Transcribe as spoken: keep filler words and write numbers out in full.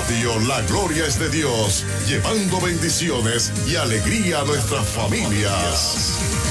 Radio La Gloria es de Dios, llevando bendiciones y alegría a nuestras familias.